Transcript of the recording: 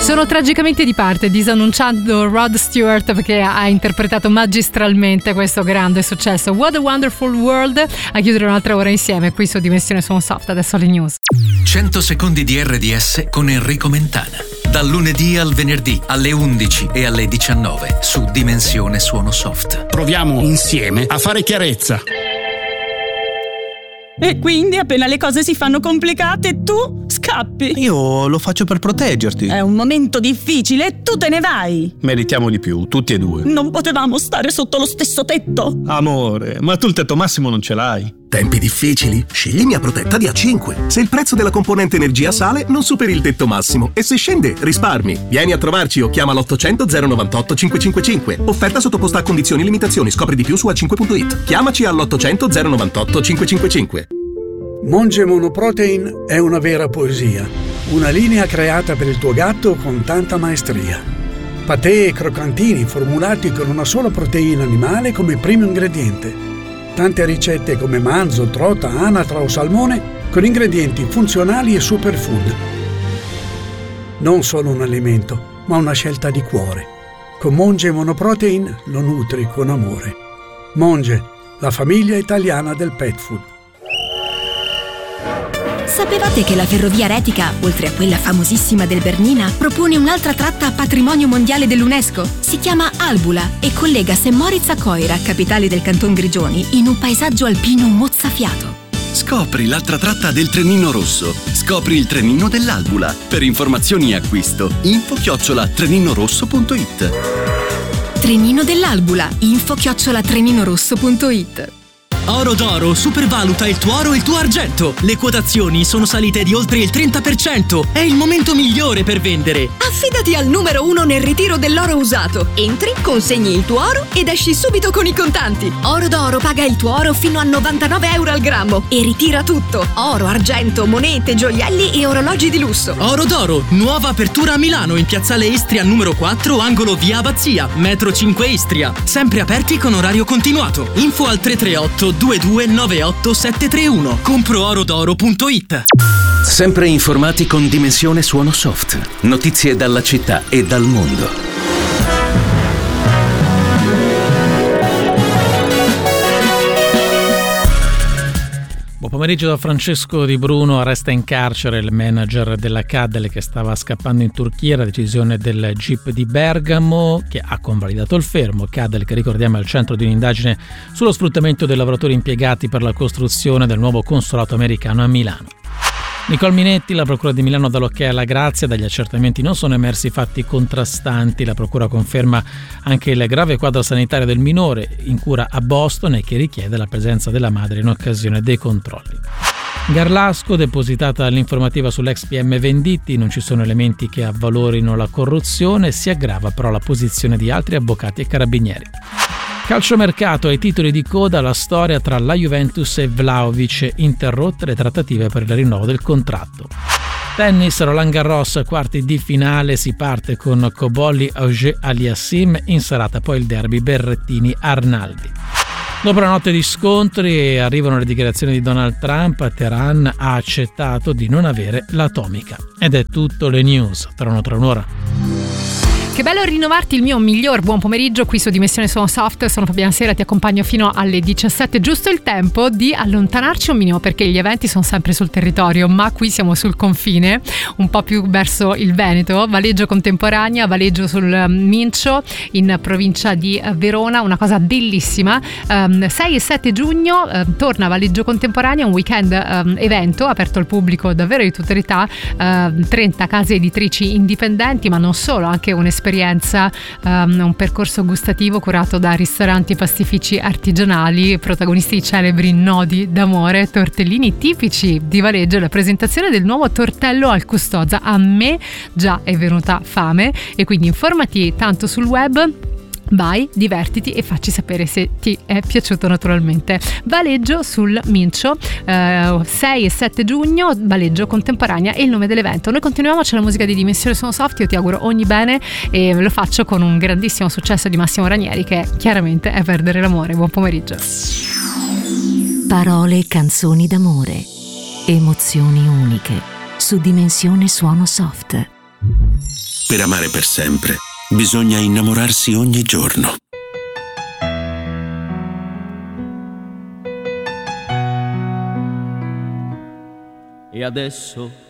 Sono tragicamente di parte, disannunciando Rod Stewart perché ha interpretato magistralmente questo grande successo. What a Wonderful World, a chiudere un'altra ora insieme qui su Dimensione Suono Soft. Adesso alle news. 100 secondi di RDS con Enrico Mentana. Dal lunedì al venerdì alle 11 e alle 19 su Dimensione Suono Soft. Proviamo insieme a fare chiarezza. E quindi appena le cose si fanno complicate tu scappi. Io lo faccio per proteggerti. È un momento difficile e tu te ne vai. Meritiamo di più, tutti e due. Non potevamo stare sotto lo stesso tetto. Amore, ma tu il tetto massimo non ce l'hai. Tempi difficili? Scegli Mia Protetta di A5. Se il prezzo della componente energia sale, non superi il tetto massimo. E se scende, risparmi. Vieni a trovarci o chiama l'800 098 555. Offerta sottoposta a condizioni e limitazioni. Scopri di più su a5.it. Chiamaci all'800 098 555. Monge Monoprotein è una vera poesia. Una linea creata per il tuo gatto con tanta maestria. Patè e croccantini formulati con una sola proteina animale come primo ingrediente. Tante ricette come manzo, trota, anatra o salmone con ingredienti funzionali e superfood. Non solo un alimento, ma una scelta di cuore. Con Monge Monoprotein lo nutri con amore. Monge, la famiglia italiana del pet food. Sapevate che la Ferrovia Retica, oltre a quella famosissima del Bernina, propone un'altra tratta patrimonio mondiale dell'UNESCO? Si chiama Albula e collega St. Moritz a Coira, capitale del Canton Grigioni, in un paesaggio alpino mozzafiato. Scopri l'altra tratta del Trenino Rosso. Scopri il trenino dell'Albula. Per informazioni e acquisto, info@treninorosso.it. Trenino dell'Albula, info@treninorosso.it. Oro d'Oro supervaluta il tuo oro e il tuo argento. Le quotazioni sono salite di oltre il 30%. È il momento migliore per vendere. Affidati al numero 1 nel ritiro dell'oro usato. Entri, consegni il tuo oro ed esci subito con i contanti. Oro d'Oro paga il tuo oro fino a 99 euro al grammo e ritira tutto. Oro, argento, monete, gioielli e orologi di lusso. Oro d'Oro, nuova apertura a Milano in piazzale Istria numero 4, angolo via Abbazia, metro 5 Istria. Sempre aperti con orario continuato. Info al 338 2298 731. Compro-orodoro.it. Sempre informati con Dimensione Suono Soft. Notizie dalla città e dal mondo. Buon pomeriggio da Francesco Di Bruno. Arresta in carcere il manager della Cadel che stava scappando in Turchia. La decisione del GIP di Bergamo che ha convalidato il fermo. Cadel, che ricordiamo è al centro di un'indagine sullo sfruttamento dei lavoratori impiegati per la costruzione del nuovo consolato americano a Milano. Nicole Minetti, la Procura di Milano dà l'ok alla grazia, dagli accertamenti non sono emersi fatti contrastanti. La Procura conferma anche il grave quadro sanitario del minore in cura a Boston e che richiede la presenza della madre in occasione dei controlli. Garlasco, depositata l'informativa sull'ex PM Venditti, non ci sono elementi che avvalorino la corruzione, si aggrava però la posizione di altri avvocati e carabinieri. Calciomercato, ai titoli di coda la storia tra la Juventus e Vlahovic, interrotte le trattative per il rinnovo del contratto. Tennis, Roland Garros, quarti di finale, si parte con Cobolli Auger-Aliassime, in serata poi il derby Berrettini-Arnaldi. Dopo la notte di scontri arrivano le dichiarazioni di Donald Trump. Teheran ha accettato di non avere l'atomica. Ed è tutto, le news. Tornano tra un'ora. Che bello rinnovarti il mio miglior buon pomeriggio qui su Dimensione Suono Soft. Sono Fabiana Sera, ti accompagno fino alle 17, giusto il tempo di allontanarci un minimo perché gli eventi sono sempre sul territorio, ma qui siamo sul confine, un po' più verso il Veneto. Valeggio contemporanea, Valeggio sul Mincio in provincia di Verona, una cosa bellissima. 6 e 7 giugno torna Valeggio contemporanea, un weekend evento aperto al pubblico davvero di tutta età, 30 case editrici indipendenti, ma non solo, anche un'esperienza, un percorso gustativo curato da ristoranti e pastifici artigianali, protagonisti celebri nodi d'amore, tortellini tipici di Valeggio, la presentazione del nuovo tortello al custoza. A me già è venuta fame e quindi informati tanto sul web. Vai, divertiti e facci sapere se ti è piaciuto naturalmente. Valeggio sul Mincio, 6 e 7 giugno, Valeggio contemporanea è il nome dell'evento. Noi continuiamo, c'è la musica di Dimensione Suono Soft, io ti auguro ogni bene e lo faccio con un grandissimo successo di Massimo Ranieri che chiaramente è Perdere l'amore. Buon pomeriggio. Parole, canzoni d'amore, emozioni uniche su Dimensione Suono Soft. Per amare per sempre, bisogna innamorarsi ogni giorno. E adesso